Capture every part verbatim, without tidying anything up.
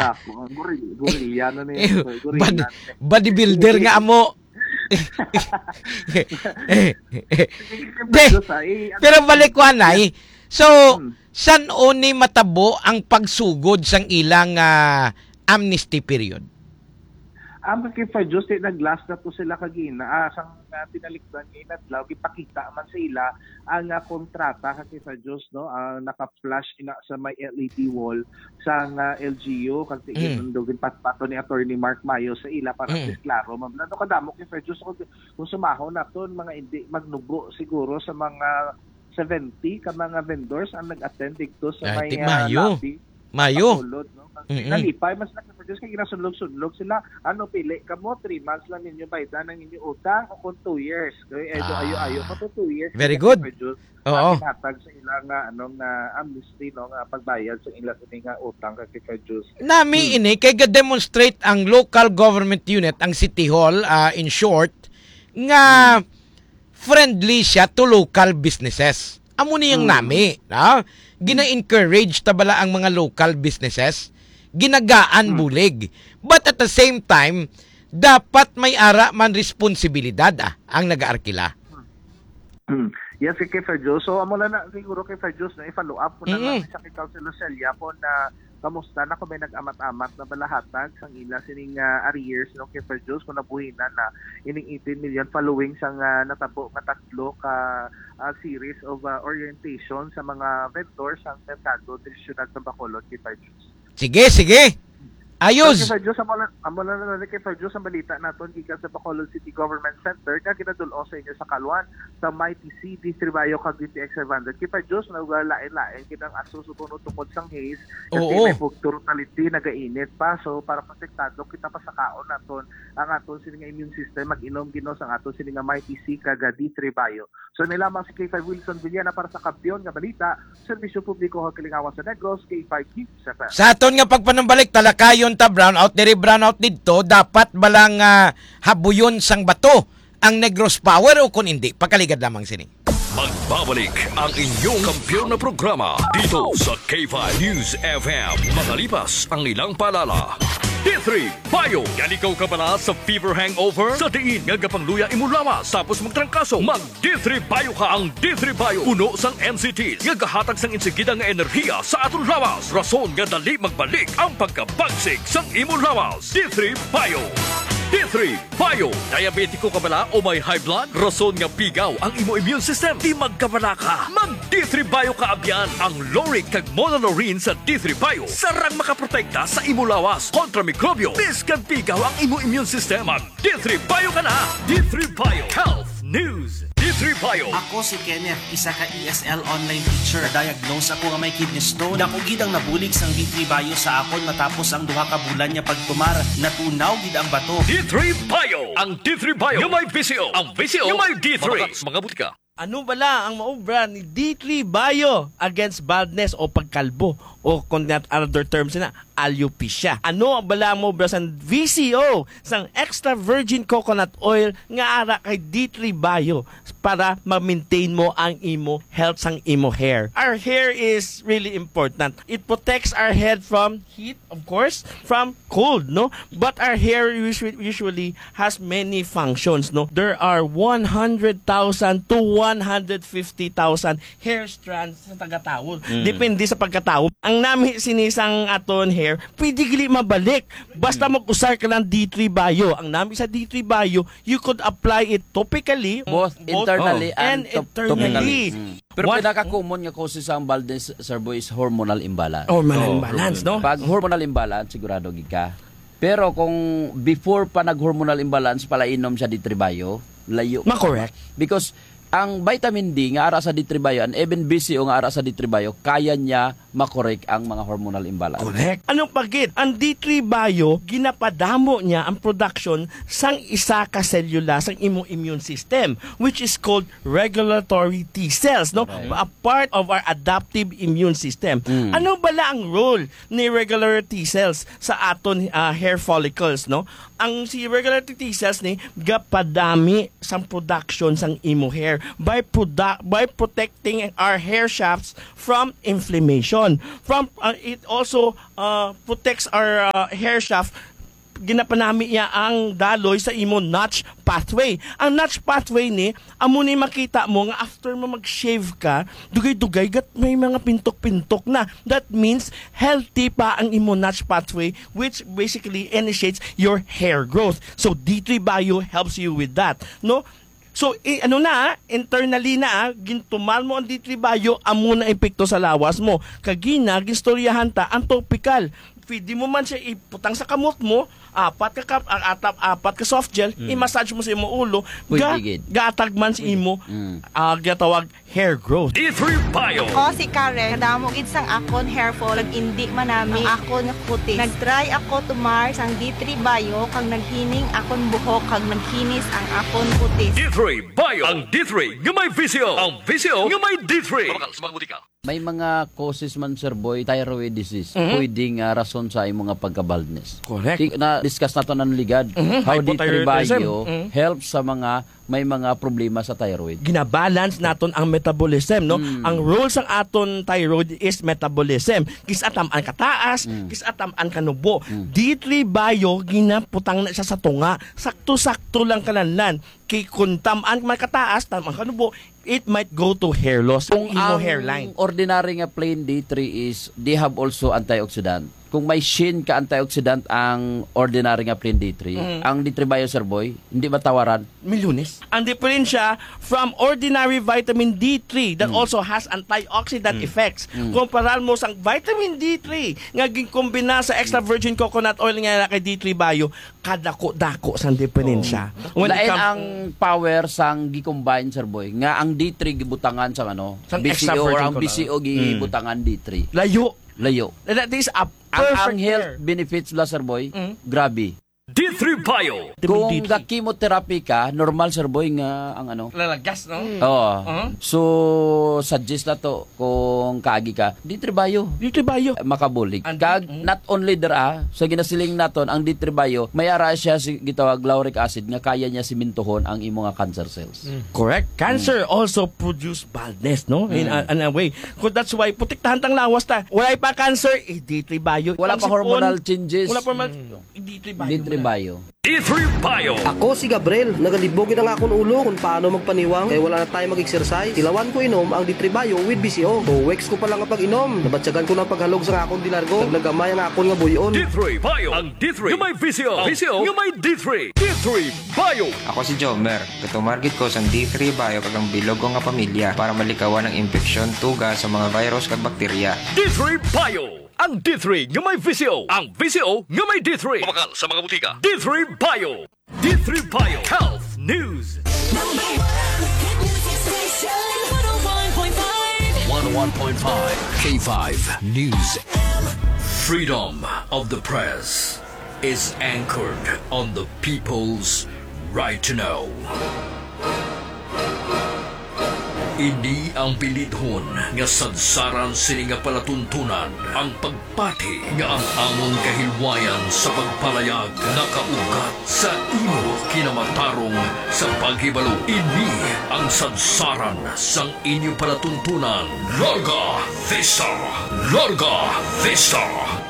Ako, gorilla, gorilla na eh, body, bodybuilder nga amo. De, pero balik ko anay. So, san oni matabo ang pagsugod sang ilang uh, amnesty period? Ang um, kay for Diyos, eh, nag-last na to sila kagina. Ah, sang uh, tinalikdan ngayon at law, ipakita man sa ila ang uh, kontrata kay for Diyos, no? Ang uh, naka-flash ina sa may L E D wall sa uh, L G U kasi mm. indugin patpato ni Attorney Mark Mayo sa ila para mm. klaro. Mamlano kadamo kay for Diyos kung, kung sumaho na to, mga hindi magnubo siguro sa mga seventy ka mga vendors ang nag-attend dito sa may uh, lobby. Mayo. Patulod, no? Mm-hmm. Nalipay, mas nag-produce kaya ginasunlog-sunlog sila. Ano, pili ka mo, three months lang ninyo baydan ng inyong utang o kung two years. Kaya ah. ayo-ayo ko to two years. Very good. Oo. Hatag sa ilang uh, anong uh, amnesty, no, uh, pagbayad sa ilang nga utang kay produce. Nami hmm. ini, kaya ga-demonstrate ang local government unit, ang City Hall, uh, in short, nga hmm. friendly siya to local businesses. Amo niyang hmm. nami, na? Gina-encourage tabala ang mga local businesses, ginagaan hmm. bulig. But at the same time, dapat may ara man responsibilidad ah, ang nag-aarkila. Hmm. Yes, kay Ferjo. So, amo na siguro kay Ferjo na i-follow up ko na mm-hmm. lang sa Councilor Celia po na kamusta na kung may nag-amat-amat na balahatag sang ila sining uh, arrears no kay Ferjo kung nabuhinan na ining eighteen million following sang uh, natabo nga tatlo ka uh, series of uh, orientation sa mga vendors sang merkado tradisyonal sa Bacolod kay Ferjo. Sige, sige. Ayos. So, kay Ferjo, amo na na kay Ferjo sa balita naton gikan sa Bacolod City Government Center ka kinadul-o sa inyo sa Kalwan sa May T C D Tribayo kag D T X five hundred kay Ferjo na lain-lain kinang aso susunod tungkol sang haze kasi Oo. may food totality nagainit pa so para protektado kita pa sa kaon naton ang aton sini nga immune system mag-inom ginos ang aton sini nga May T C kag D Tribayo. So nilamang si K five Wilson Villana para sa kampiyon nga balita serbisyo publiko kag kalingawan sa Negros K five News. Sa aton nga pagpanambalik talakayon ta brownout diri brownout didto dapat balang uh, habuyon sang bato ang Negros Power o kung hindi pakaligad lamang sini. Magbabalik ang inyong kampiyon na programa dito sa K five News F M makalipas ang ilang palala. D three Bio. Yan ikaw ka pala sa fever hangover? Sa diin nga gapangluya imulawas tapos magtrangkaso. Mag D three Bio ka ang D three Bio. Puno sang N C Ts. Nga gahatag sang insigida nga enerhiya sa atong lawas. Rason nga dali magbalik ang pagkabagsik sang imulawas. D three Bio. D three Bio. Diabetiko ka bala o may high blood? Rason nga pigaw ang imo immune system. Di magkabala ka. Mag D three Bio ka abyan. Ang Loric kag Monolaurin sa D three Bio. Sarang makaprotekta sa imo lawas kontra mikrobyo. Biskan pigaw ang imo immune system. Mag D three Bio ka na. D three Bio Health News. D three Bio. Ako si Kenneth, isa ka E S L online teacher. Diagnose ako nga may kidney stone. Dako gid ang nabulig sang D three Bio sa akon matapos ang duha ka bulan niya pagtumar. Natunaw gid ang bato. D three Bio. Ang D three Bio. Yung may V C O. Ang V C O. Yung may D three. Mga, mga butika. Ano bala ang maobra ni D three Bio against baldness o pagkalbo o kung not another terms na alopecia. Ano bala mo bra sang V C O sang extra virgin coconut oil nga ara kay D three Bio para ma-maintain mo ang imo health sang imo hair. Our hair is really important. It protects our head from heat, of course, from cold, no? But our hair usually, usually has many functions, no? There are one hundred thousand to one hundred fifty thousand hair strands sa tagatawon. Mm. Depende sa pagkatawon. Ang nami sinisang aton hair, pwede gali mabalik. Basta mm. mag-usar ka ng D three Bio. Ang nami sa D three Bio, you could apply it topically, both, both internally oh, and, and internally. Mm. Pero pinaka-common nga causes sa baldness, Sir Boy, is hormonal imbalance. Hormonal oh, imbalance, no? Pag hormonal imbalance, sigurado gid ka. Pero kung before pa nag-hormonal imbalance, pala inom siya D three Bio, layo. Ma-correct. Because ang vitamin D nga ara sa D three Bio and even B C O nga ara sa D three Bio, kaya niya makorek ang mga hormonal imbalance. Correct. Anong pagit? Ang D three Bio, ginapadamo niya ang production sang isa ka selula sang imong immune system, which is called regulatory T cells, no? Right. A part of our adaptive immune system. Mm. Ano bala ang role ni regulatory T cells sa aton uh, hair follicles, no? Ang si regulatory T cells ni gapadami sang production sang imo hair. by produ- by protecting our hair shafts from inflammation. From uh, it also uh, protects our uh, hair shaft. Ginapanami niya ang daloy sa imo notch pathway. Ang notch pathway ni, amo ni makita mo nga after mo mag-shave ka, dugay-dugay gat may mga pintok-pintok na. That means healthy pa ang imo notch pathway, which basically initiates your hair growth. So D three Bio helps you with that, no? So, eh, ano na, internally na, gintumal mo ang D three Bio, amo na epekto sa lawas mo. Kagina, ginstoryahan ta, ang topical. Pwede mo man siya iputang sa kamot mo, apat ka, kap, atap, apat ka soft gel, mm. i-massage mo sa imo ulo, ga, gatag man sa imo, mm. uh, gatawag hair growth. D three Bio. Ako si Karen, kadamo gid sang akon hair fall, indi man nami ang akon kutis. Nag-try ako tumar sang D three Bio, kag naghining akon buhok, kag naghinis ang akon kutis. D three Bio. Ang D three nga may V C O. Ang V C O nga may D three. Tumakal sa mga butika. May mga causes man, Sir Boy, thyroid disease. Mm-hmm. Pwedeng uh, rason sa imong nga pagka-baldness. Correct. Ki- Na-discuss nato ng ligad. Mm-hmm. How D three Bio Mm-hmm. helps sa mga may mga problema sa thyroid. Ginabalance naton ang metabolism, no? Mm. Ang role sang aton thyroid is metabolism. Kisatam an kataas, Mm. kisatam an kanubo. Mm. D three Bio ginaputang na siya sa tunga. Sakto-sakto lang kalanlan. Kay kung tamaan man kataas, tamang kanubo, it might go to hair loss. Kung imo ang hairline. ordinary nga plain D three is, they have also antioxidant. Kung may shin ka antioxidant ang ordinary nga plain D three, Mm. ang D three Bio, Sir Boy, hindi ba tawaran? Milyones. Ang diferensya from ordinary vitamin D three that also has antioxidant effects. Kumparal mo sang vitamin D three nga gikumbina sa extra virgin coconut oil nga kay D three Bio, kadako-dako sang diferensya. When it Lain comes- ang power sang gi-combine, Sir Boy, nga ang D three gibutangan sang ano, Sang B C extra O or virgin ang B C O gibutangan D three. layo. Layo. That is a Ang, perfect ang health pair. benefits la, Sir Boy, Mm. grabe. D three Bio. Kung D three. ga chemotherapy ka, normal, Sir Boy, nga ang ano. Lalagas, no? Oo. Uh-huh. So, suggest na to kung kaagi ka, D three Bio. D three Bio. Makabulig. And- Kag, mm. not only dera, sa ginasiling naton, ang D three Bio, may ara siya si gitawag lauric acid nga kaya niya simintohon ang imong nga cancer cells. Correct. Cancer also produce baldness, no? In, a, in a way. Kung that's why, putiktahan tang lawas ta. Wala pa cancer, eh, D three Bio. Wala Ang pa sipon, hormonal changes. Wala pa hormonal, D three Bio. D three muna. Bio. D three Bio. Ako si Gabriel, nagalibogin ang akong ulo kung paano magpaniwang kaya wala na tayo mag-exercise. Tilawan ko inom ang D three Bio with B C O. Two weeks ko pa lang ang pag-inom. Nabatsagan ko ng paghalog sa akong dilargo. Nagnagamay ang akong nga buyon. D three Bio. Ang D three nga may V C O. V C O nga may D three. D three Bio. Ako si Jomer. Katumargit ko sang D three Bio kag ang bilog ko nga pamilya para malikawan ang infeksyon, tuga sa mga virus kag bakterya. D three Bio. Ang D three nga may V C O. Ang V C O nga may D three. Tumakal sa mga butika. D three Bio. D three Bio. Health News. one oh one point five K five News. Freedom of the press is anchored on the people's right to know. Ini ang pilidhon nga sadsaran sini nga palatuntunan ang pagpati nga ang among kahilwayan sa pagpalayag nakaugat sa imo kinamatarong sa paghibalo. Ini ang sadsaran sang inyo palatuntunan. Larga Vista! Larga Vista!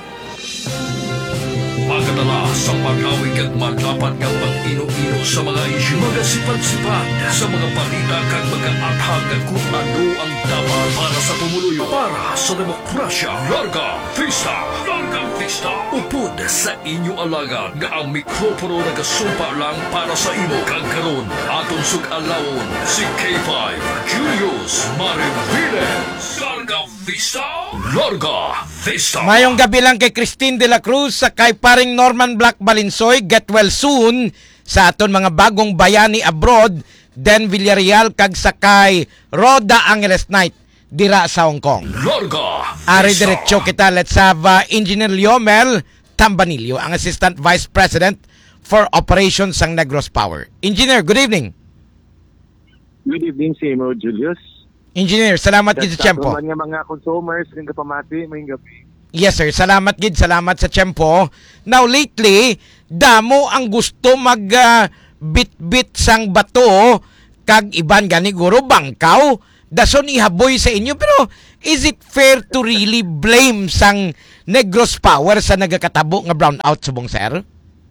Pagkatala sa pag-awig at maglapat ng pang-ino-ino sa mga isyu, mga sipad-sipad sa mga balita kag mag-aathag at kung ano ang dapat para sa tumuluyo, para sa demokrasya. Larga Vista! Larga Vista! Upod sa inyo alaga nga ang mikropono nagasumpa lang para sa imo kagkaroon. Aton sug-alawon si K five Julius Mariviles. Larga Vista! Larga Vista! Mayong gabi lang kay Christine de la Cruz sa kay paring Norman Black Balinsoy. Get well soon sa aton mga bagong bayani abroad. Den Villarreal kag sa kay Roda Angeles Knight dira sa Hong Kong. Larga Ari diretso kita. Let's have uh, Engineer Liomel Tambanillo, ang Assistant Vice President for Operations sang Negros Power. Engineer, good evening. Good evening, Simo Julius. Engineer, salamat gid sa tiyempo. Mga mga consumers, rin kapamati, may gabi. Yes sir, salamat gid, salamat sa tiyempo. Now lately, damo ang gusto mag uh, bit-bit sang bato kag iban gani guro bangkaw dason ihaboy sa inyo, pero is it fair to really blame sang Negros Power sa nagakatabo nga brownout subong, sir?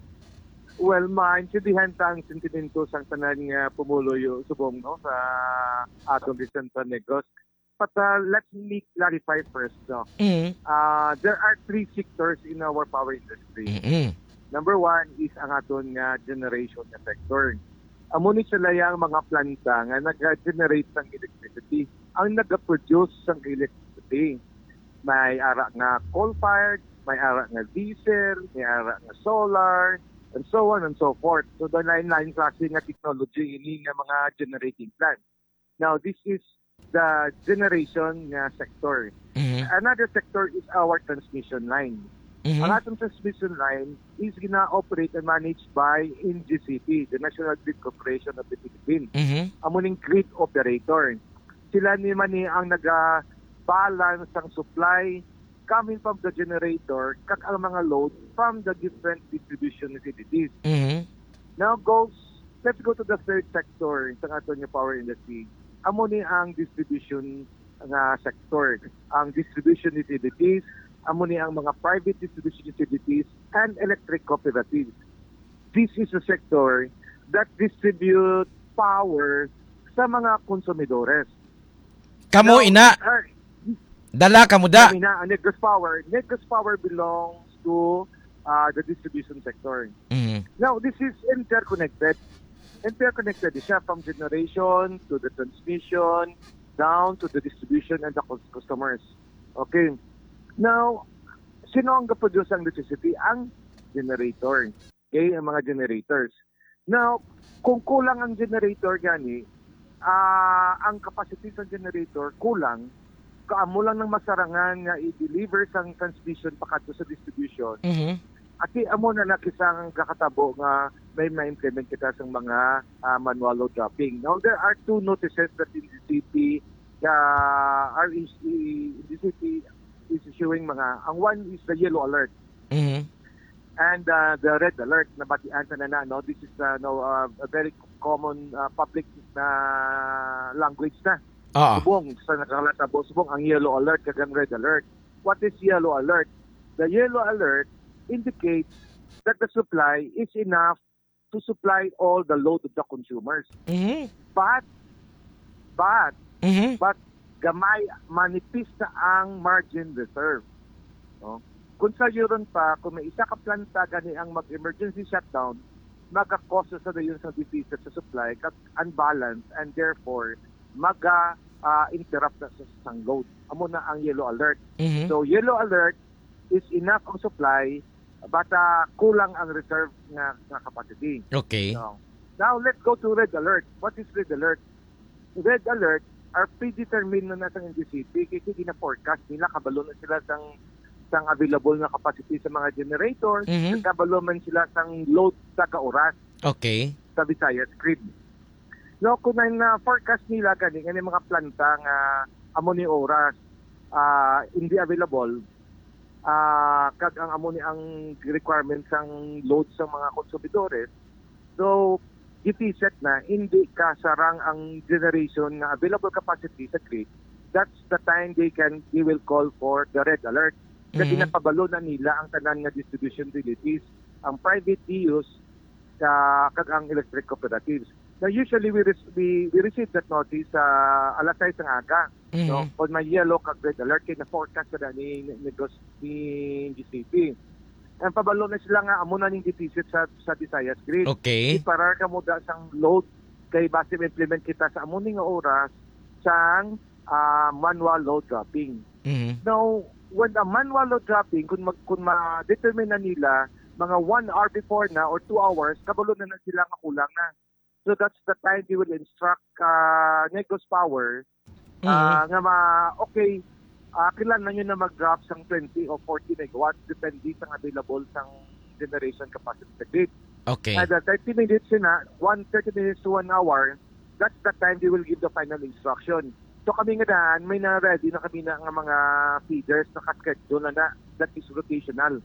Well, maintindihan ta ang sentimento sang tanan nga pumuloy subong no sa atong recent sa Negros. But uh, let me clarify first. No? Mm. Uh, there are three sectors in our power industry. Mm-mm. Number one is ang aton nga generation nga sector. Amo ni sila yang mga planta nga nag-generate ng electricity. Ang nag-produce ng electricity. May ara nga coal-fired, may ara nga diesel, may ara nga solar, and so on and so forth. So, the line-line klase nga technology ini nga mga generating plant. Now, this is the generation nga sector. Mm-hmm. Another sector is our transmission line. Mm-hmm. Ang atong transmission line is gina-operate and managed by N G C P, the National Grid Corporation of the Philippines. Mm-hmm. Amuning grid operator. Sila ni man ni ang naga-balance ang supply coming from the generator kag ang mga load from the different distribution utilities. Mm-hmm. Now goes, let's go to the third sector sa aton nga power industry. Amo ni ang distribution nga sector. Ang distribution utilities, amo ni ang mga private distribution utilities and electric cooperatives. This is a sector that distribute power sa mga konsumidores. Kamo Now, ina, uh, dala kamo da. Kami na, ang Negros Power. Negros Power belongs to uh, the distribution sector. Mm-hmm. Now, this is interconnected. Interconnected siya from generation to the transmission, down to the distribution and the customers. Okay. Now, sino ang produce ang electricity? Ang generator. Okay, ang mga generators. Now, kung kulang ang generator gani, uh, ang capacity sa generator kulang, kaamo lang ng masarangan nga i-deliver sang transmission pakadto sa distribution. Mm-hmm. At amo na nakisang kakatabo nga may ma-implement kita sa mga uh, manual load dropping. Now, there are two notices that in the C P, uh, R E C, the C P is issuing mga, ang one is the yellow alert. Mm-hmm. And uh, the red alert na batian sa na, no? This is uh, no, uh, a very common uh, public na language na. Ah. Subong sa nakalatabo, subong ang yellow alert kagang red alert. What is yellow alert? The yellow alert indicates that the supply is enough to supply all the load of the consumers. Mm-hmm. But, but, Mm-hmm. but, gamay, manipis na ang margin reserve. No? Kung sa yuron pa, kung may isa ka planta gani ang mag-emergency shutdown, magka-cause sa yun sa deficit sa supply, unbalance, and therefore, maga uh, interrupt na sa sang load. Amo na ang yellow alert. Mm-hmm. So yellow alert is enough ang supply but uh, kulang ang reserve nga, nga capacity. Okay. So, now let's go to red alert. What is red alert? Red alert are predetermined na nasa N G C P kasi gina-forecast nila kabalo na sila sang sang available na capacity sa mga generators, Mm-hmm. kabalo man sila sang load sa kaoras Okay. sa Visayas grid. No, kung na forecast nila kani kani mga planta nga amo ni oras uh, hindi available, uh, kag ang amo ni ang requirements sang load sa mga konsumidores. So, deficit na hindi kasarang ang generation na available capacity sa grid. That's the time they can they will call for the red alert. Kasi Mhm. napabalo na nila ang tanan nga distribution utilities, ang private D Us, uh, kag ang electric cooperatives. Now, usually, we, re- we, we receive that notice sa uh, alas sais ng aga. Mhm. No? Kung may yellow kag red alert, kaya na-forecast na ni, ni, ni N G C P. Ang pabalo na sila nga, amo na ning deficit sa, sa Visayas grid. Okay. Iparar ka mo da sang load kay base implement kita sa amo ning nga oras sang uh, manual load dropping. Mhm. Now, when the manual load dropping, kung, mag, kung ma-determine na nila, mga one hour before na or two hours, kabalo na na sila nga kulang na. So that's the time they will instruct uh, Negros Power uh, Mhm. nga ma, okay, uh, kailan na nyo na mag-drop sang twenty or forty megawatts depende sa available sang generation capacity sa grid. Okay. And uh, thirty minutes na, one, thirty minutes to one hour, that's the time they will give the final instruction. So kami nga daan, may na-ready na kami na nga mga feeders na kaschedule na na that is rotational.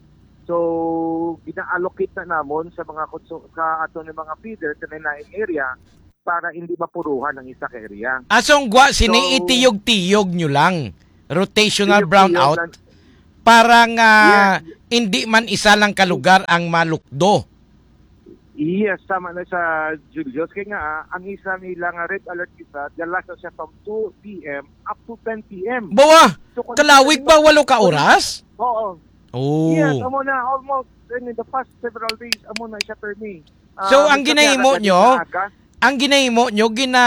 So, gina-allocate na namon sa mga konsu- sa ato ng mga feeders sa nanaing area para hindi mapuruhan ang isa ka area. Asong gwa, siniitiyog-tiyog nyo lang. Rotational Tiyog-tiyog brownout. lang. Parang ah, Yes. hindi man isa lang kalugar ang malukdo. Yes, tama na sa Julius. Kaya nga, ah, ang isa nila nga red alert isa, dala sa siya from two p.m. up to ten p.m. Bawa, So, kung- kalawig ba walo ka oras? Oo. Oh. Yes, amo na almost in the past several days, amo na siya per me. Ah, So, ang minsan ginahimo kaya nyo, naging maaga. ang ginahimo nyo, gina,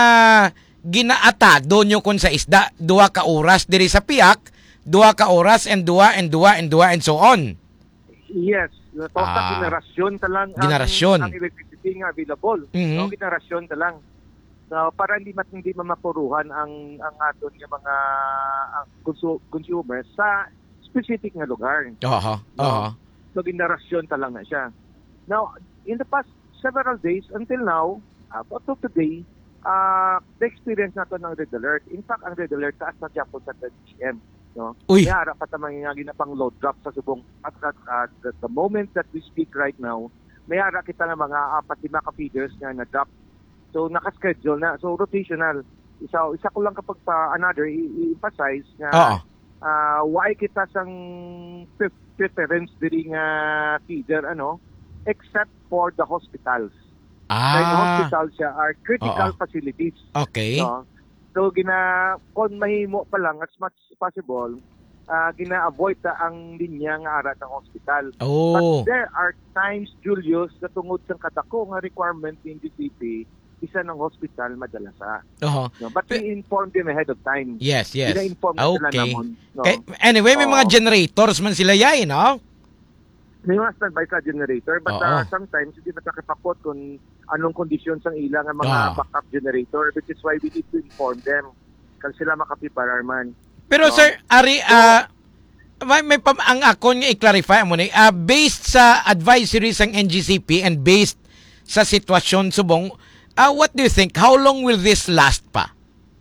ginaatado nyo kun sa isda, duha ka oras diri sa piyak, duha ka oras, and duha, and duha, and duha, and so on. Yes. So, Ah. sa generasyon ta lang ang, Generasyon. ang electricity nga available. Mhm. So, generasyon ta lang. So, para hindi mat hindi mamapuruhan ang ang aton nga mga ang consu- consumers sa specific nga lugar. Oho, oho. So, generasyon ta lang na siya. Now, in the past several days until now, uh, up to today, uh, the experience nato ng red alert. In fact, ang red alert taas na Japon sa ten p.m. No? Uy. May harap pa tamang nga ginapang load drop sa subong at, at, at, at the moment that we speak right now, may harap kita ng mga apat lima ka feeders nga na drop. So naka-schedule na. So rotational. Isa isa ko lang kapag pa another i- i-emphasize nga Oo. uh, why kita sang pre- preference diri nga feeder ano except for the hospitals. Kaya yung Ah, hospital siya are critical Oo. facilities. okay. No? So gina kon mahimo pa lang as much as possible, ah, gina-avoid ta ang linya nga ara ng hospital. Oh. But there are times, Julius, na tungod sa kadako nga requirement ng D C P, isa ng hospital madala sa. Oho. No? But we inform them ahead of time. Yes, yes. Gina-inform na sila Okay. namon. No? Okay. Anyway, may mga Oo. generators man sila yay, no? May mga standby sa generator, but Oo. ah, sometimes hindi ba nakipakot kung anong conditions ang ilang ang mga Ah. backup generator, which is why we need to inform them. Kan sila makapipararman. Pero No? sir, ari ah may, may pam, ang ako nga i-clarify mo ni ah, based sa advisories ng N G C P and based sa sitwasyon subong, ah what do you think? How long will this last pa?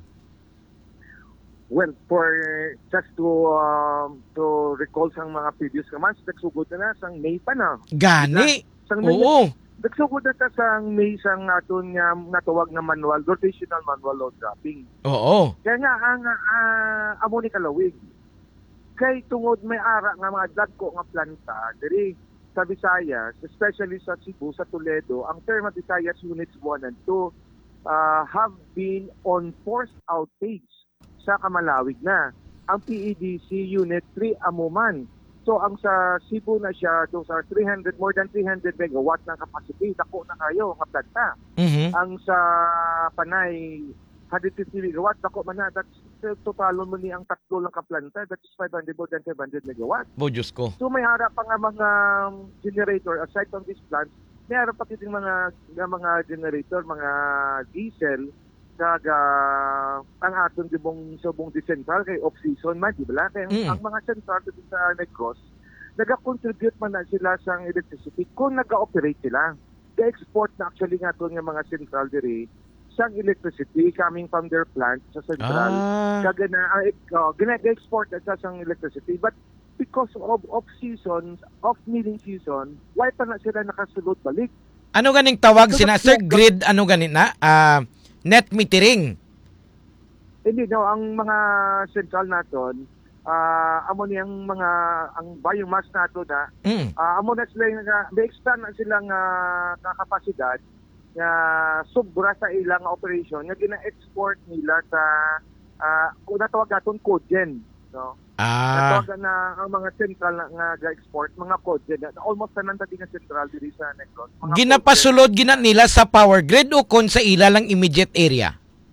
Well, for just to um, to recall sang mga previous commands, nagsugod na na sang May pa na. Gani. Sang May, Oo. nagsugod na ta sang May sang naton nga natawag na manual, rotational manual load dropping. Oo. Kaya nga ang uh, amo ni kalawig. Kay tungod may ara nga mga dagko nga planta diri sa Visayas, especially sa Cebu, sa Toledo, ang Thermal Visayas Units one and two uh, have been on forced outage sa kamalawig na. Ang P E D C Unit three amuman. So ang sa Cebu na siya, those are three hundred, more than three hundred megawatt ng capacity. Dako na kayo nga planta. Mhm. Ang sa Panay, one hundred fifty megawatt. Dako man na. That's totalon mo ni ang tatlo lang kaplanta. That's five hundred, more than five hundred megawatt. Bo Diyos ko. So may harap pa nga mga generator aside from these plants, may harap pa din mga nga mga generator, mga diesel kaga ang aton dibong subong di central kay off season man di ba? Kaya Mm. ang mga central dito sa Negros naga-contribute man na sila sa electricity kung naga-operate sila. Ga-export na actually nga to nga mga central diri sang electricity coming from their plant sa central. Ah. Kaga na uh, gina-export na sa sang electricity, but because of off season, off milling season, why pa na sila nakasulod balik? Ano ganing tawag So, sina that's- sir grid ano ganin na? Ah, net metering. Hindi no, ang mga central naton, ah amo niyang mga ang biomass nato na, Mm. ah, amo na sila nga may expand na silang uh, kapasidad nga sobra sa ilang operation nga gina-export nila sa uh, kung natawag naton cogen, no? Ah. Natawag na ang mga central na nga ga-export, mga cogen na almost tanan tadi nga central diri sa Negros. Mga Ginapasulod gina nila sa power grid o kon sa ila lang immediate area?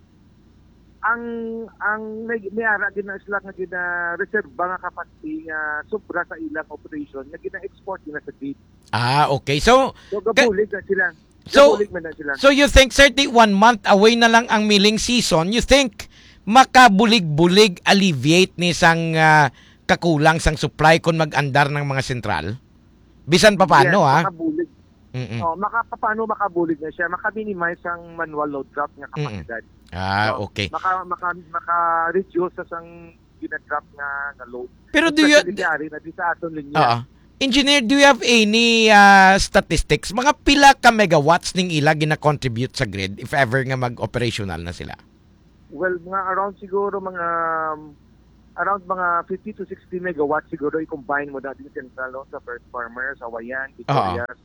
ang ang may, may ara din na sila nga gina reserve nga capacity nga sobra sa ilang operation nga gina-export nila sa grid. Ah, okay. So, So gabulig na sila. So, gabulig man na sila. so you think thirty-one month away na lang ang milling season, you think makabulig-bulig alleviate ni sang ah, kakulang sang supply kung mag-andar ng mga sentral? Bisan pa paano, yes, ha? Makabulig. Mm-mm. Oh, maka paano makabulig na siya? Maka-minimize ang manual load drop nga kapasidad. Ah, So, okay. Maka maka maka-reduce sa sang gina-drop nga nga load. Pero do you... Especially di ari na di sa aton linya. Oo. Engineer, do you have any uh, statistics? Mga pila ka megawatts ning ila gina-contribute sa grid if ever nga mag-operational na sila? Well, mga around siguro mga um, around mga fifty to sixty megawatts siguro i-combine mo dati central no, sa First Farmer, sa Wayan, Victorias.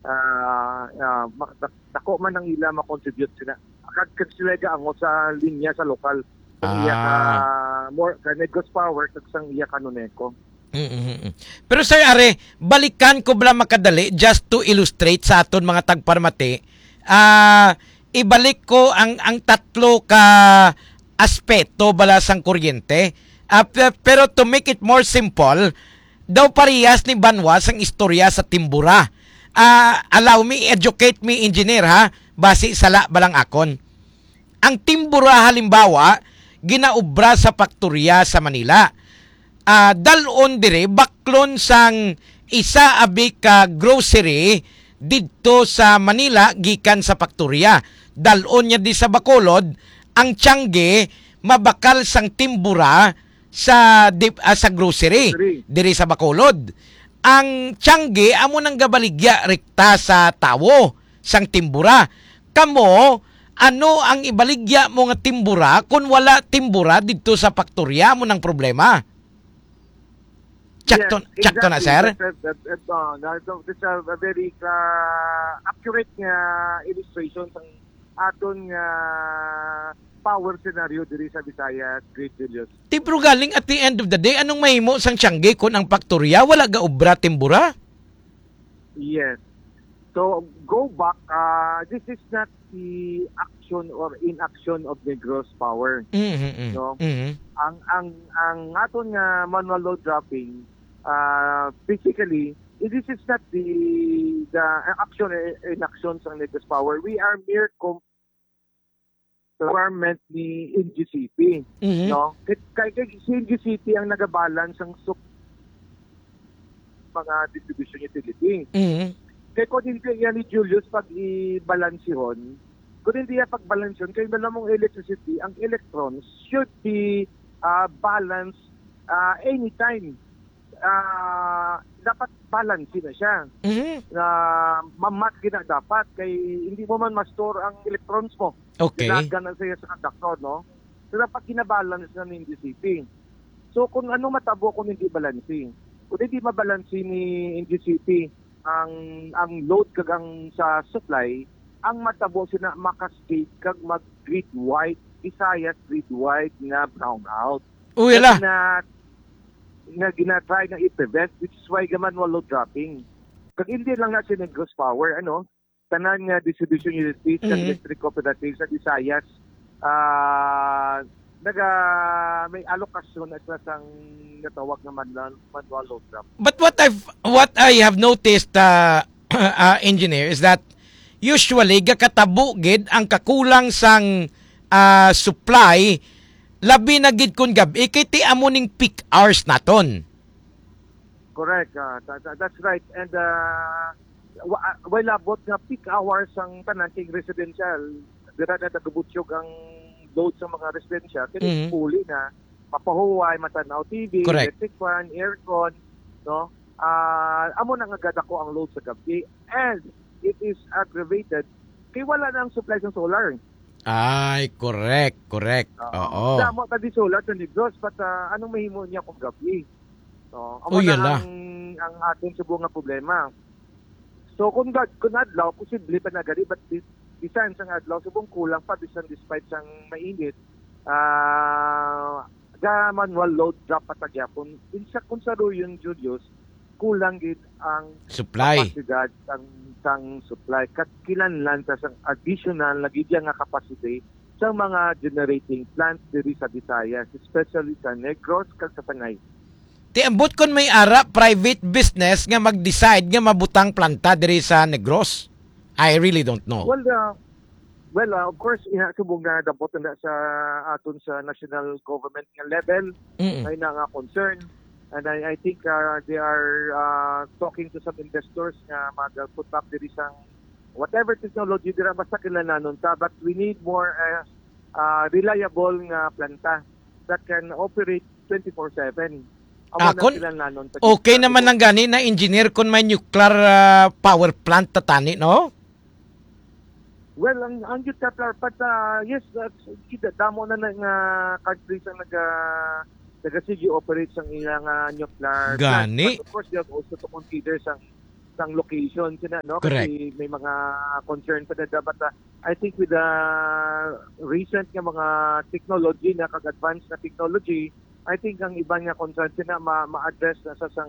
Uh, uh, dako man ang ila ma-contribute sila. Kag sila gaangot sa linya sa lokal. Kung iya ka more ka Negros Power kag sang iya ka Nuneco. Mm-hmm. Pero sir are, balikan ko bala makadali just to illustrate sa aton mga tagparmate. Ah, uh, ibalik ko ang ang tatlo ka aspeto bala sang kuryente. Uh, pero to make it more simple, daw parehas ni Banwas ang istorya sa Timbura. Uh, allow me, educate me, engineer ha, base sala balang akon. Ang Timbura halimbawa, ginaubra sa faktorya sa Manila. Uh, dalon dire baklon sang isa abi ka grocery didto sa Manila gikan sa faktorya. Dalon niya di sa Bacolod, ang Tiangge mabakal sang Timbura sa dip, uh, sa grocery diri sa Bacolod. Ang Tiangge amo nang gabaligya rekta sa Tawo sang Timbura. Kamo ano ang ibaligya mo nga Timbura kung wala Timbura didto sa faktorya mo nang problema? Check to, yes, check to na, sir? That, that, that, uh, that, that's a, a very uh, accurate nga illustration ng aton nga uh, power scenario diri sa Visayas, Great Julius. Tipro galing at the end of the day, anong mahimo sang Tiangge kung ang faktorya wala ga obra Timbura? Yes. So, go back, uh, this is not the action or inaction of Negros Power. Mm-hmm. No? Mm-hmm. Ang ang ang aton nga manual load dropping, uh, basically, this is not the the action inaction sa Negros Power. We are mere com- requirement ni N G C P. Mm-hmm. No? Kay kay si N G C P ang nagabalance ang sup mga distribution utility. Mm-hmm. Kaya kung hindi yan ni Julius pag i-balansihon, kung hindi yan pag-balansihon, kaya malamang electricity, ang electrons should be uh, balanced uh, anytime. Uh, dapat balance na siya. Mm-hmm. Na uh, mamat gina dapat, kay hindi mo man ma-store ang electrons mo. Okay. Ginagan na siya sa conductor, no? So dapat kinabalance na ng N G C P. So kung ano matabo kung hindi balancing. Kung hindi mabalansin ni N G C P, ang ang load kagang sa supply, ang matabo sina makascade kag mag grid wide, Visayas grid wide na brownout. Uyala. Na na gina-try na i-prevent, which is why gaman wala load dropping. Kag hindi lang na si Negros Power, ano, tanan nga distribution utilities, mm-hmm. electric cooperatives sa Visayas, ah uh, naga may alokasyon at sang natawag na manual, manual load drop. But what I've what I have noticed, uh, uh, engineer, is that usually gakatabo gid ang kakulang sang uh, supply labi na gid kun gabi kay ti amo ning peak hours naton. Correct, uh, that, that's right. And uh, while abot nga peak hours ang tanan king residential, dira na nagabutyog ang load sa mga residensya, kaya mm-hmm. fully na mapahuway, matanaw T V, correct. Electric fan, aircon, no? Uh, amo nang agad ako ang load sa gabi. And it is aggravated kay wala na ang supply ng solar. Ay, correct, correct. Uh, Oo. Damo ta di solar to Negros, but uh, anong mahimo niya kung gabi? No, amo oh, na ang, ang ating subong nga problema. So kung kung adlaw, posible pa na gari, but this bisan sang adlaw subong kulang pa bisan despite sang mainit, ah uh, ga manual load drop patagyapon insa kun sa ruyon Julius kulang gid ang supply kapasidad sang sang supply kat kinahanglan ta sang additional lagi nga capacity sa mga generating plants diri sa Visayas, especially sa Negros kag sa Sangay. Ti ambot kon may ara private business nga mag-decide nga mabutang planta diri sa Negros. I really don't know. Well, uh, well, uh, of course, inasubong na dapat na sa aton sa national government nga level, Mm-mm. ay na nga concern. And I, I think uh, they are uh, talking to some investors nga mag-put up diri sang whatever technology dira basta kilalanon ta, but we need more uh, uh, reliable nga planta that can operate twenty-four seven. Amo Akon, na sila nanon. okay naman ang gani na engineer kung may nuclear uh, power plant tatani, no? Well, ang ang nuclear but uh, yes, that's kita damo na ng uh, countries ang nag uh, naga-sige operates ang ilang uh, nuclear Gani. plant. But of course, you have also to consider sang sang location sila, no? Correct. Kasi may mga concern pa na but uh, I think with the recent nga mga technology na kag-advanced na technology, I think ang iba nga concern sila ma- ma-address na sa sang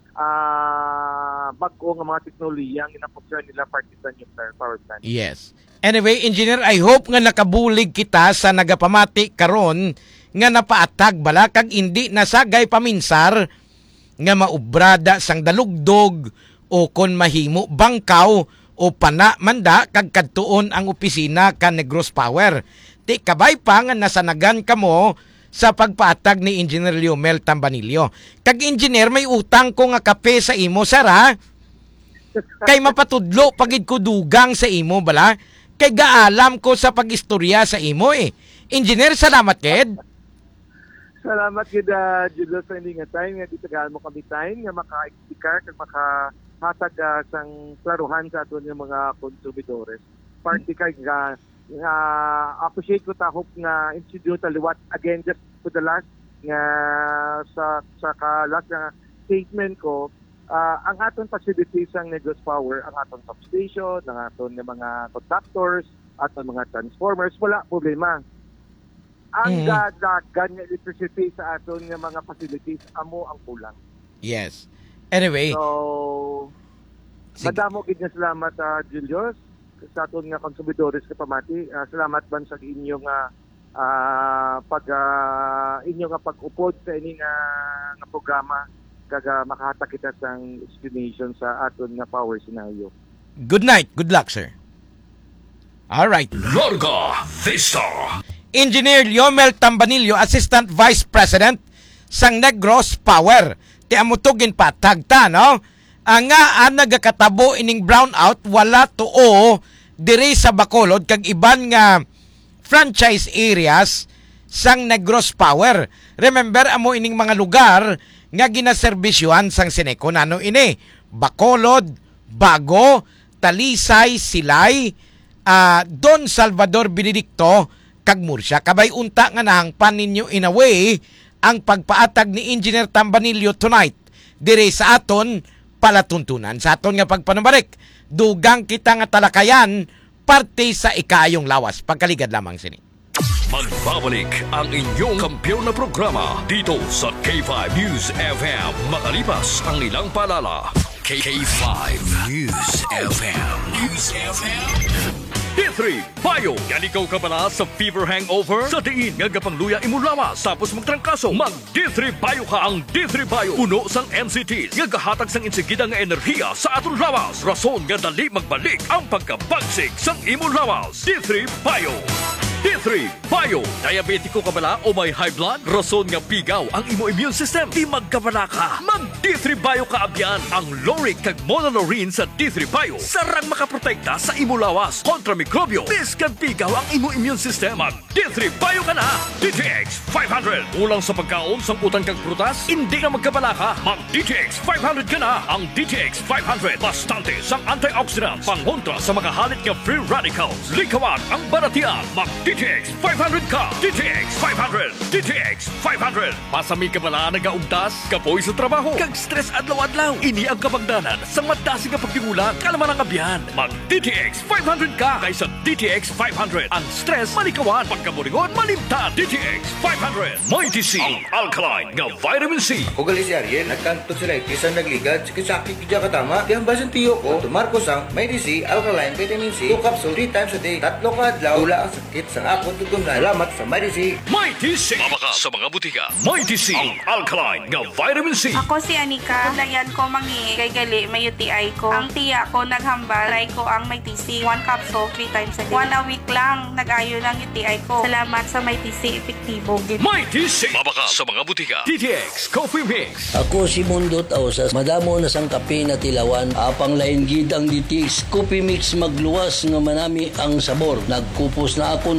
uh, bago nga mga teknolohiya ang ina-concern nila parte sa nuclear power plant. Yes. Anyway, engineer, I hope nga nakabulig kita sa nagapamati karon nga napaatag bala kag hindi nasagay paminsar nga maubrada sang dalugdog o kon mahimo bangkaw o pana manda kag kadtuon ang opisina kan Negros Power. Ti kabay pa nga nasanagan kamo sa pagpaatag ni Engineer Leomel Tambanillo. Kag engineer, may utang ko nga kape sa imo, sir, ha? Kay mapatudlo pagid ko dugang sa imo bala. Kay gaalam ko sa pagistorya sa imo eh. Engineer, salamat ked. Salamat kid uh, Julo sa hindi nga time nga dito mo kami time nga maka-explicar kag makahatag uh, sang klaruhan sa aton nga mga konsumidores. Party kay nga uh, appreciate ko ta hope nga institute liwat again just to the last nga sa sa ka last nga statement ko uh, ang aton facilities sang Negros Power, ang aton substation, ang aton nga mga conductors, aton mga transformers, wala problema. Ang mm-hmm. dagdagan nga electricity sa aton nga mga facilities amo ang kulang. Yes. Anyway, so madamo gid nga salamat sa uh, Julius sa aton nga konsumidores ka pamati. Uh, salamat ban sa inyong uh, uh, pag uh, inyong nga pag-upod sa ini nga, nga programa kag uh, makahatag kita sang explanation sa aton nga power scenario. Good night. Good luck, sir. All right. Larga Vista. Engineer Leomel Tambanillo, Assistant Vice President sang Negros Power. Ti amutugin pa tagta, no? Ang nga ang nagakatabo ining brownout wala tuo diri sa Bacolod kag iban nga franchise areas sang Negros Power. Remember amo ining mga lugar nga ginaserbisyuhan sang Seneco nano ini. Bacolod, Bago, Talisay, Silay, uh, Don Salvador Benedicto kag Murcia. Kabay unta nga nahangpan ninyo in a way ang pagpaatag ni Engineer Tambanillo tonight dire sa aton palatuntunan. Sa aton nga pagpanumbarik, dugang kita nga talakayan parte sa ikayong lawas. Pagkaligad lamang sini. Magbabalik ang inyong kampiyon na programa dito sa K five News F M makalipas ang ilang palala. K five News F M. News F M. D three Bayo. Yan ikaw ka pala sa fever hangover? Sa diin nga gapangluya imo lawas tapos magtrangkaso. Mag D three Bayo ka ang D three Bayo. Puno sang M C Ts nga gahatag sang insigida nga enerhiya sa aton lawas. Rason nga dali magbalik ang pagkabagsik sang imo lawas. D three Bayo. D three Bayo. Diabetiko ka bala o may high blood? Rason nga pigaw ang imo immune system. Di magkabala ka. Mag D three Bayo ka abyan. Ang Loric kag Monolorine sa D three Bayo sarang makaprotekta sa imo lawas kontra mikrobyo. Biskan pigaw ang imo immune system. Mag D three Bayo ka na. D T X five hundred. Ulang sa pagkaon sang utang kag prutas? Hindi na magkabala ka. Mag D T X five hundred ka na. Ang D T X five hundred bastante sang antioxidants pangontra sa makahalit nga free radicals. Likawan ang baratian. Mag D T X five hundred ka. D T X five hundred. D T X five hundred. Pasami ka bala nagaugtas, kapoy sa trabaho, kag stress adlaw-adlaw. Ini ang kabagdanan sa madasi nga pagtingulang kalaman ang abyan. Mag D T X five hundred ka kaysa D T X five hundred. Ang stress malikawan, pagkaburingon malimtan. D T X five hundred. May T C, ang alkaline nga vitamin C. O gali si Ariel, nagkanto sila ikisan nagligad, sakit kidya katama. Di ang basan tiyo ko, tumarko sang May T C, alkaline vitamin C, two capsule three times a day. Tatlo ka adlaw, tula ang sakit sa akong tugong na. Salamat sa May T C. May T C. Mabaka sa mga butika. May T C, ang alkaline nga vitamin C. Ako si Anika. Kulayan ko mangi kay gali may U T I ko. Ang tiya ko naghambal. Try ko ang May T C. One capsule, three times a day. One a week lang. Nag-ayo ng U T I ko. Salamat sa May T C. Epektibo. May T C. Mabaka sa mga butika. D T X Coffee Mix. Ako si Mundot Ausas. Madamo na sang kape na tilawan. Apang lain gid ang D T X Coffee Mix magluwas nga manami ang sabor. Nagkupos na ako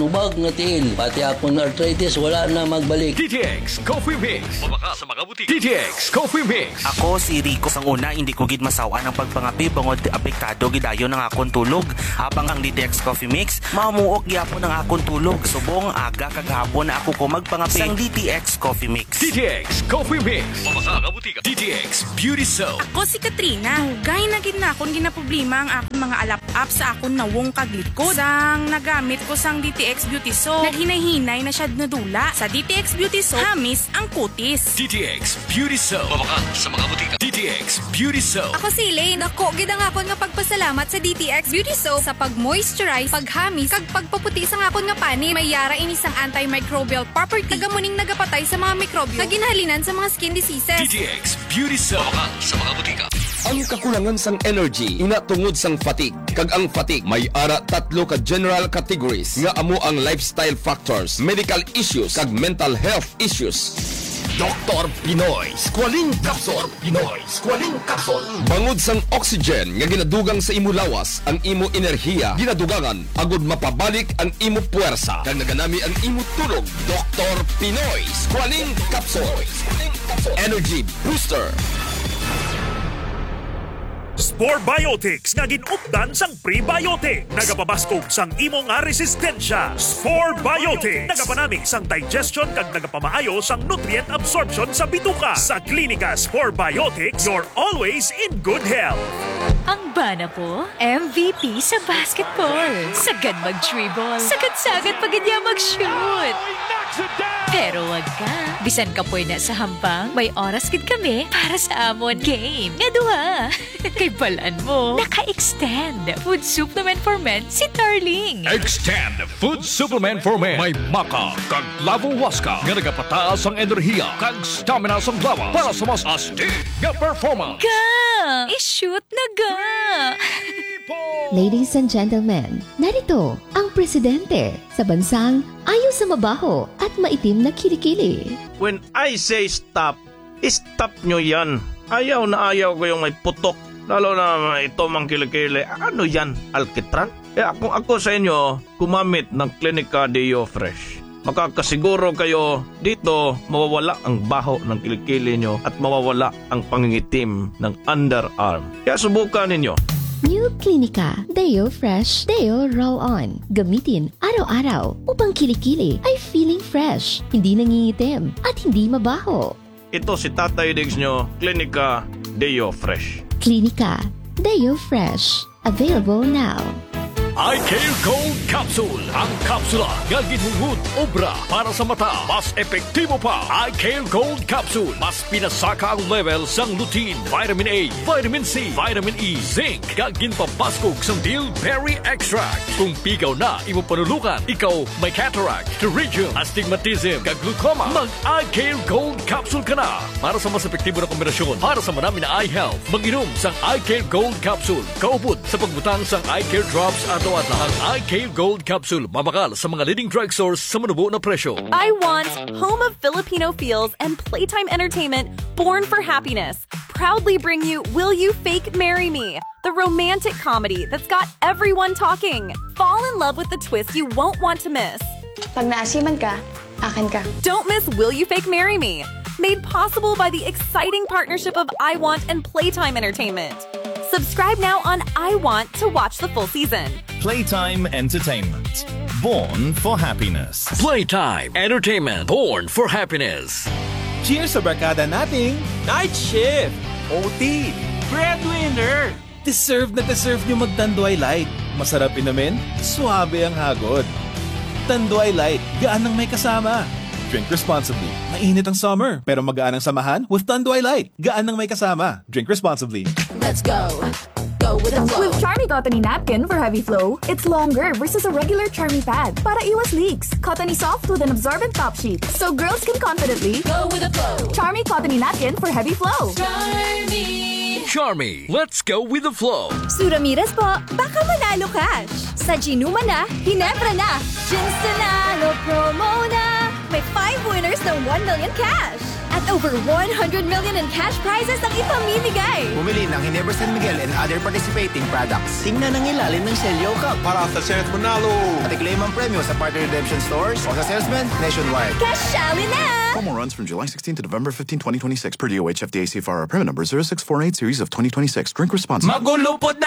subag nga tiil. Pati akong arthritis wala na magbalik. D T X Coffee Mix. Mabaka sa mga butik. D T X Coffee Mix. Ako si Rico sang una hindi ko gid masawa ng pagpangapi bangod apektado gidayon ng akong tulog. Habang ang D T X Coffee Mix mamuok gyapon ang akong tulog. Subong aga kagahapon na ako ko magpangapi sang D T X Coffee Mix. D T X Coffee Mix. Mabaka nga butik. D T X Beauty Soap. Ako si Katrina. Gay na gid na akong ginaproblema ang akong mga alap-up sa akong nawong kaglikod. Sang nagamit ko sang D T X Beauty Soap, naghinay-hinay na siya nadula. Sa D T X Beauty Soap, hamis ang kutis. D T X Beauty Soap. Mabaka sa mga butika. D T X Beauty Soap. Ako si Elaine. Ako, gid ang akon nga pagpasalamat sa D T X Beauty Soap sa pag-moisturize, paghamis, kag pagpaputi sa akon nga pani. May yara ini sang antimicrobial property. Nagamuning nagapatay sa mga mikrobyo na ginhalinan sa mga skin diseases. D T X Beauty Soap. Mabaka sa mga butika. Ang kakulangan sang energy ina tungod sang fatigue. Kag ang fatigue may ara tatlo ka general categories nga amo ang lifestyle factors, medical issues kag mental health issues. Doktor Pinoy Squalene Capsule. Pinoy Squalene Capsule. Bangod sang oxygen nga ginadugang sa imo lawas, ang imo enerhiya ginadugangan agud mapabalik ang imo puwersa kag naganami ang imo tulog. Doktor Pinoy Squalene Capsule. Energy Booster. Spore Biotics nga ginupdan sang prebiotic. Nagapabaskog sang imo nga resistensya. Spore Biotics nagapanami sang digestion kag nagapamaayo sang nutrient absorption sa bituka. Sa klinika Spore Biotics, you're always in good health. Ang bana po, M V P sa basketball. Sagad mag-dribble. Sagad-sagad pag niya mag-shoot. Pero wag ka. Bisan ka po na sa hampang, may oras gid kami para sa amon game. Nga duha. Kay balaan mo, naka-extend food supplement for men si Darling. Extend Food Supplement for Men. May maka kag lavo waska nga nagapataas ang enerhiya kag stamina sa lawas para sa mas astig nga performance. Ga! I-shoot na ga! Ladies and gentlemen, narito ang presidente sa bansang ayaw sa mabaho at maitim na kilikili. When I say stop, stop nyo yan. Ayaw na ayaw ko yung may putok. Lalo na ito mang kilikili. Ano yan? Alkitran? Eh kung ako sa inyo, gumamit ng Clinica Deo Fresh. Makakasiguro kayo dito mawawala ang baho ng kilikili nyo at mawawala ang pangingitim ng underarm. Kaya subukan ninyo. New Clinica Deo Fresh Deo Roll-On. Gamitin araw-araw upang kilikili ay feeling fresh, hindi nangingitim at hindi mabaho. Ito si Tatay Diggs nyo, Clinica Deo Fresh. Clinica Deo Fresh. Available now. I-Care Gold Capsule. Ang kapsula nga ginhungod obra para sa mata. Mas epektibo pa. I-Care Gold Capsule. Mas pinasaka ang level sang lutein, vitamin A, vitamin C, vitamin E, zinc. Kag ginpabaskog sang bilberry extract. Kung pigaw na imo panulukan, ikaw may cataract, pterygium, astigmatism, kag glaucoma, mag-I-Care Gold Capsule ka na. Para sa mas epektibo na kombinasyon para sa marami na eye health, mag-inom sang I-Care Gold Capsule. Kaupod sa pagbutang sang I-Care Drops at at ang I-Care Gold Capsule mabakal sa mga leading drugstores sa manubo na presyo. I Want, home of Filipino feels and playtime entertainment born for happiness, proudly bring you Will You Fake Marry Me? The romantic comedy that's got everyone talking. Fall in love with the twist you won't want to miss. Pag naasiman ka, akin ka. Don't miss Will You Fake Marry Me? Made possible by the exciting partnership of I Want and Playtime Entertainment. Subscribe now on I Want to watch the full season. Playtime Entertainment. Born for happiness. Playtime Entertainment. Born for happiness. Cheers sa barkada nating Night Shift, O T, Breadwinner. Deserve na deserve nyo mag-Tanduay Light. Masarap inumin, suabe ang hagod. Tanduay Light, gaan ang may kasama. Drink responsibly. Mainit ang summer, pero magaan ang samahan with Tanduay Light. Gaan ang may kasama. Drink responsibly. Let's go. Go with the flow. With Charmy Cottony Napkin for heavy flow, it's longer versus a regular Charmy pad para iwas leaks. Cottony soft with an absorbent top sheet, so girls can confidently go with the flow. Charmy Cottony Napkin for heavy flow. Charmy. Charmy. Let's go with the flow. Suramiras po, baka manalo cash. Sa Ginuma na, Hinebra na. Ginstanalo promo na. May five winners na ang one million cash. At over one hundred million in cash prizes ang ipamimigay. Pumili ng Ginebra San Miguel and other participating products. Tingnan ang ilalim ng Celio Cup para sa Sales Manalo. At i-claim ang premyo sa partner redemption stores o sa salesman nationwide. Cashali na! Promo runs from July sixteenth to November fifteenth, twenty twenty-six per D O H F D A C F R. Permit number zero six four eight series of twenty twenty-six. Drink responsibly. Magulupot na